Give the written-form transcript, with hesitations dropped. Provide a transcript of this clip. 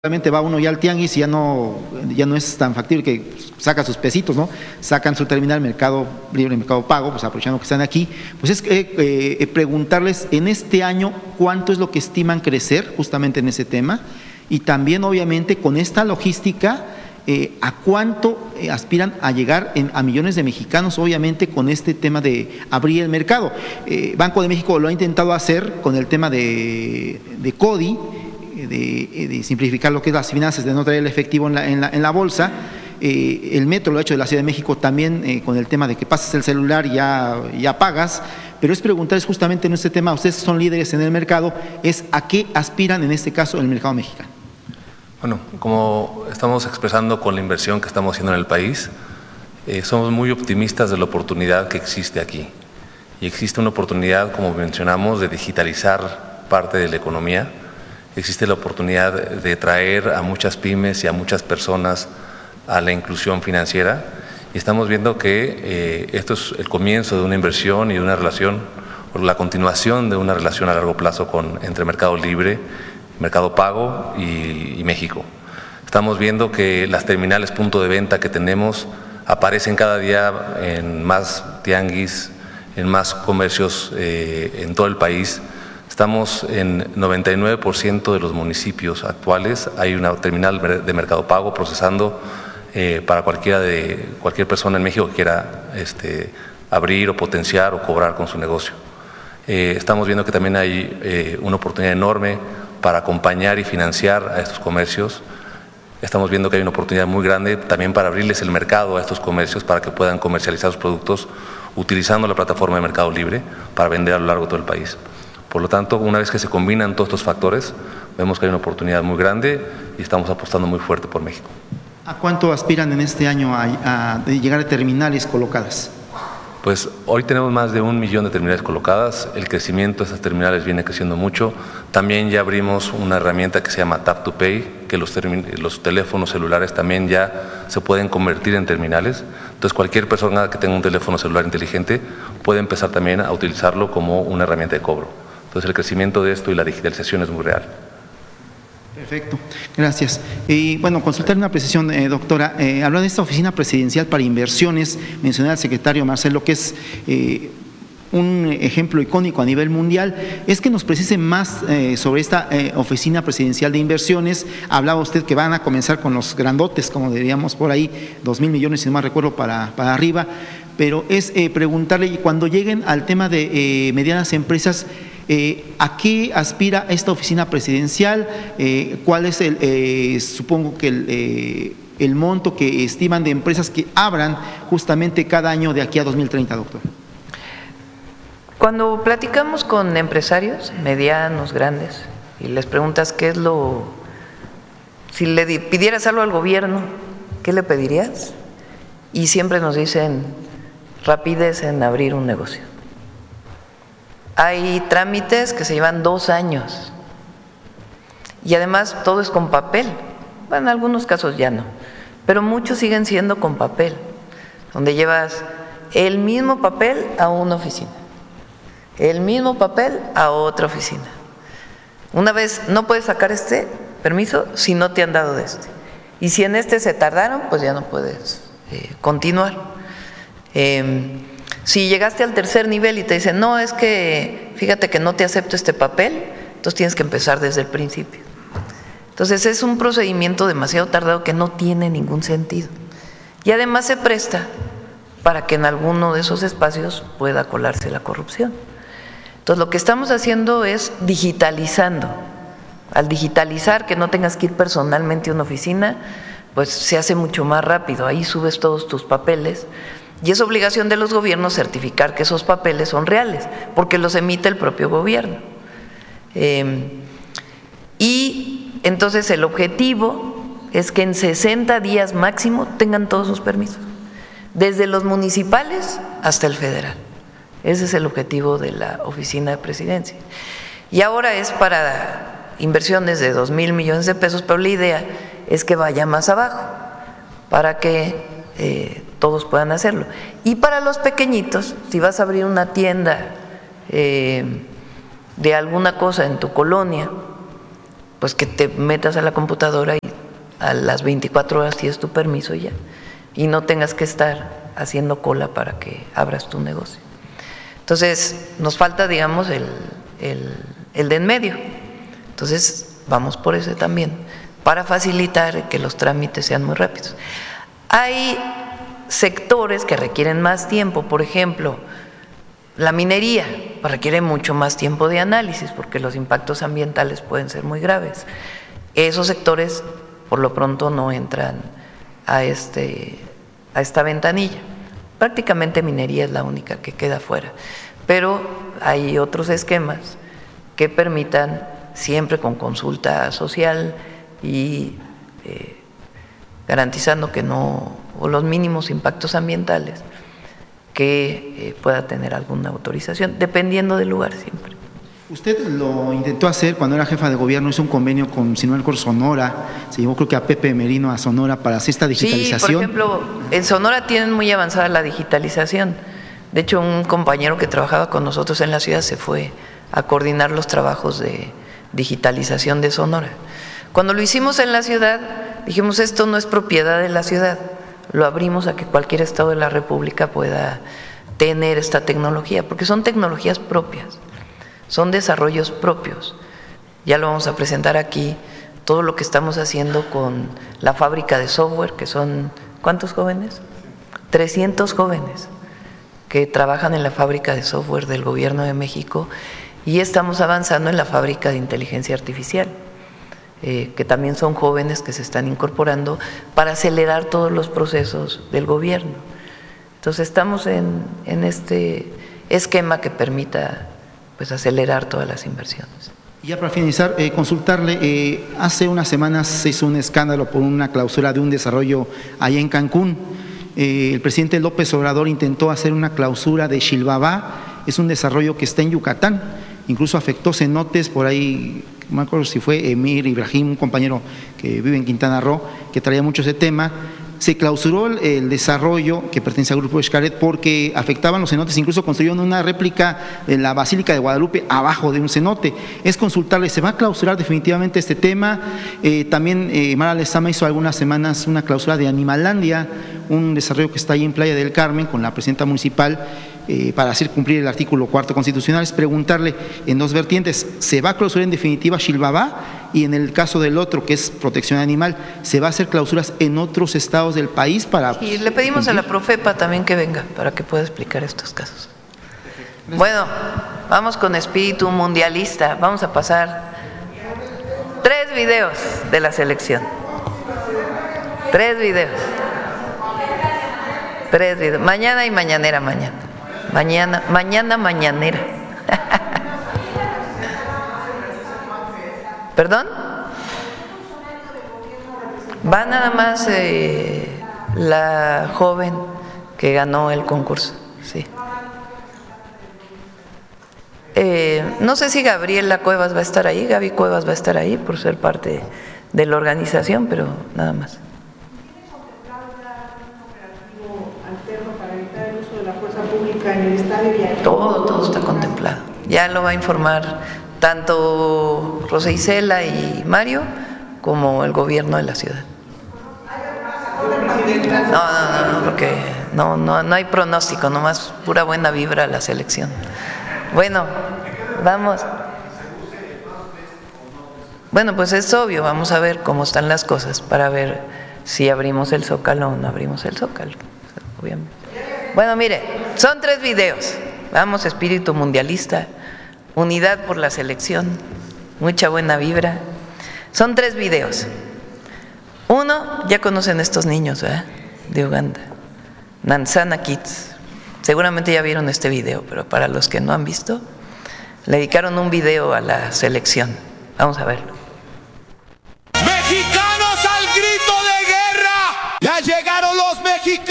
Realmente va uno ya al tianguis y ya no es tan factible que saca sus pesitos, ¿no? Sacan su terminal Mercado Libre, Mercado Pago, pues aprovechando que están aquí, pues es preguntarles en este año cuánto es lo que estiman crecer justamente en ese tema y también obviamente con esta logística a cuánto aspiran a llegar a millones de mexicanos, obviamente con este tema de abrir el mercado. Banco de México lo ha intentado hacer con el tema de CODI, de simplificar lo que es las finanzas, de no traer el efectivo en la bolsa. El metro lo ha hecho de la Ciudad de México también con el tema de que pasas el celular y ya pagas, pero es preguntarles justamente en este tema, ustedes son líderes en el mercado, es a qué aspiran en este caso en el mercado mexicano. Bueno, como estamos expresando con la inversión que estamos haciendo en el país, somos muy optimistas de la oportunidad que existe aquí. Y existe una oportunidad, como mencionamos, de digitalizar parte de la economía. Existe la oportunidad de traer a muchas pymes y a muchas personas a la inclusión financiera y estamos viendo que esto es el comienzo de una inversión y de una relación, o la continuación de una relación a largo plazo entre Mercado Libre, Mercado Pago y México. Estamos viendo que las terminales punto de venta que tenemos aparecen cada día en más tianguis, en más comercios en todo el país. Estamos en 99% de los municipios actuales, hay una terminal de Mercado Pago procesando para cualquier persona en México que quiera abrir o potenciar o cobrar con su negocio. Estamos viendo que también hay una oportunidad enorme para acompañar y financiar a estos comercios. Estamos viendo que hay una oportunidad muy grande también para abrirles el mercado a estos comercios para que puedan comercializar sus productos utilizando la plataforma de Mercado Libre para vender a lo largo de todo el país. Por lo tanto, una vez que se combinan todos estos factores, vemos que hay una oportunidad muy grande y estamos apostando muy fuerte por México. ¿A cuánto aspiran en este año a llegar a terminales colocadas? Pues hoy tenemos más de 1 millón de terminales colocadas, el crecimiento de esas terminales viene creciendo mucho. También ya abrimos una herramienta que se llama Tap to Pay, que los teléfonos celulares también ya se pueden convertir en terminales. Entonces cualquier persona que tenga un teléfono celular inteligente puede empezar también a utilizarlo como una herramienta de cobro. Entonces el crecimiento de esto y la digitalización es muy real. Perfecto, gracias. Y bueno, consultar una precisión, doctora. Hablando de esta oficina presidencial para inversiones, mencioné al secretario Marcelo, que es un ejemplo icónico a nivel mundial. Es que nos precise más sobre esta oficina presidencial de inversiones. Hablaba usted que van a comenzar con los grandotes, como diríamos por ahí, 2,000 millones, si no mal recuerdo, para arriba. Pero es preguntarle, cuando lleguen al tema de medianas empresas, ¿a qué aspira esta oficina presidencial? ¿Cuál es supongo que el monto que estiman de empresas que abran justamente cada año de aquí a 2030, doctor? Cuando platicamos con empresarios medianos, grandes, y les preguntas qué es si le pidieras algo al gobierno, ¿qué le pedirías? Y siempre nos dicen rapidez en abrir un negocio. Hay trámites que se llevan 2 años y además todo es con papel. Bueno, en algunos casos ya no, pero muchos siguen siendo con papel, donde llevas el mismo papel a una oficina, el mismo papel a otra oficina. Una vez no puedes sacar este permiso si no te han dado de este. Y si en este se tardaron, pues ya no puedes continuar. Si llegaste al 3er nivel y te dicen, no, es que fíjate que no te acepto este papel, entonces tienes que empezar desde el principio. Entonces es un procedimiento demasiado tardado que no tiene ningún sentido. Y además se presta para que en alguno de esos espacios pueda colarse la corrupción. Entonces lo que estamos haciendo es digitalizando. Al digitalizar, que no tengas que ir personalmente a una oficina, pues se hace mucho más rápido. Ahí subes todos tus papeles. Y es obligación de los gobiernos certificar que esos papeles son reales, porque los emite el propio gobierno. Y entonces el objetivo es que en 60 días máximo tengan todos sus permisos, desde los municipales hasta el federal. Ese es el objetivo de la oficina de presidencia. Y ahora es para inversiones de 2,000 millones de pesos, pero la idea es que vaya más abajo, para que todos puedan hacerlo. Y para los pequeñitos, si vas a abrir una tienda de alguna cosa en tu colonia pues que te metas a la computadora y a las 24 horas tienes tu permiso y ya, y no tengas que estar haciendo cola para que abras tu negocio. Entonces, nos falta, digamos, el de en medio. Entonces, vamos por ese también, para facilitar que los trámites sean muy rápidos. Hay sectores que requieren más tiempo, por ejemplo, la minería requiere mucho más tiempo de análisis porque los impactos ambientales pueden ser muy graves. Esos sectores, por lo pronto, no entran a esta ventanilla. Prácticamente minería es la única que queda fuera, pero hay otros esquemas que permitan, siempre con consulta social y garantizando que no, o los mínimos impactos ambientales, que pueda tener alguna autorización, dependiendo del lugar siempre. Usted lo intentó hacer cuando era jefa de gobierno, hizo un convenio con Sinaloa, Sonora, se llevó creo que a Pepe Merino a Sonora para hacer esta digitalización. Sí, por ejemplo, en Sonora tienen muy avanzada la digitalización. De hecho, un compañero que trabajaba con nosotros en la ciudad se fue a coordinar los trabajos de digitalización de Sonora. Cuando lo hicimos en la ciudad, dijimos, esto no es propiedad de la ciudad, lo abrimos a que cualquier estado de la República pueda tener esta tecnología, porque son tecnologías propias, son desarrollos propios. Ya lo vamos a presentar aquí, todo lo que estamos haciendo con la fábrica de software, que son, ¿cuántos jóvenes? 300 jóvenes que trabajan en la fábrica de software del Gobierno de México, y estamos avanzando en la fábrica de inteligencia artificial, que también son jóvenes que se están incorporando para acelerar todos los procesos del gobierno. Entonces estamos en este esquema que permita pues acelerar todas las inversiones. Y ya para finalizar, consultarle, hace unas semanas se hizo un escándalo por una clausura de un desarrollo allá en Cancún. El presidente López Obrador intentó hacer una clausura de Xilbabá, es un desarrollo que está en Yucatán, incluso afectó cenotes por ahí. No me acuerdo si fue Emir Ibrahim, un compañero que vive en Quintana Roo, que traía mucho ese tema. Se clausuró el desarrollo que pertenece al Grupo Xcaret porque afectaban los cenotes, incluso construyeron una réplica de la Basílica de Guadalupe abajo de un cenote. Es consultarle, ¿se va a clausurar definitivamente este tema? También Mara Lezama hizo algunas semanas una clausura de Animalandia, un desarrollo que está ahí en Playa del Carmen con la presidenta municipal, para hacer cumplir el artículo 4 constitucional. Es preguntarle en dos vertientes, ¿se va a clausurar en definitiva Xilbabá? Y en el caso del otro, que es protección animal, ¿se va a hacer clausuras en otros estados del país para...? Y le pedimos a la Profepa también que venga para que pueda explicar estos casos. Bueno, vamos con espíritu mundialista. Vamos a pasar 3 videos de la selección. 3 videos. Mañana y mañanera mañana. Mañanera. ¿Perdón? Va nada más la joven que ganó el concurso, sí. No sé si Gabriela Cuevas va a estar ahí, Gaby Cuevas va a estar ahí por ser parte de la organización, pero nada más. En el estadio y todo está contemplado. Ya lo va a informar tanto Rosa Isela y Mario como el gobierno de la ciudad. No, porque no hay pronóstico, nomás pura buena vibra a la selección. Bueno, vamos. Bueno, pues es obvio, vamos a ver cómo están las cosas para ver si abrimos el Zócalo o no abrimos el Zócalo, obviamente. Bueno, mire, son 3 videos. Vamos, espíritu mundialista, unidad por la selección, mucha buena vibra. Son 3 videos. Uno, ya conocen estos niños, ¿verdad? De Uganda, Nansana Kids. Seguramente ya vieron este video, pero para los que no han visto, le dedicaron un video a la selección. Vamos a verlo. ¡Mexicanos al grito de guerra! ¡Ya llegaron los mexicanos!